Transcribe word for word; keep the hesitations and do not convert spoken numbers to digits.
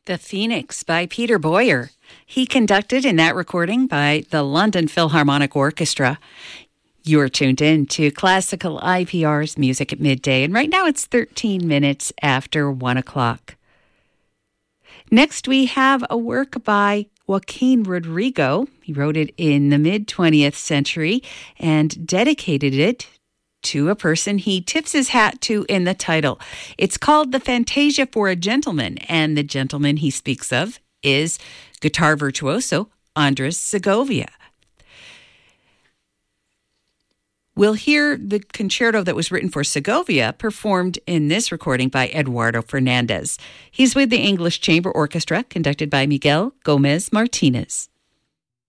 The Phoenix by Peter Boyer. He conducted in that recording by the London Philharmonic Orchestra. You're tuned in to Classical I P R's Music at Midday, and right now it's thirteen minutes after one o'clock. Next, we have a work by Joaquin Rodrigo. He wrote it in the mid-twentieth century and dedicated it to a person he tips his hat to in the title. It's called The Fantasia for a Gentleman, and the gentleman he speaks of is guitar virtuoso Andres Segovia. We'll hear the concerto that was written for Segovia performed in this recording by Eduardo Fernandez. He's with the English Chamber Orchestra, conducted by Miguel Gomez Martinez.